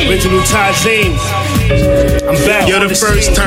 Original Tajim. I'm back. You're the first time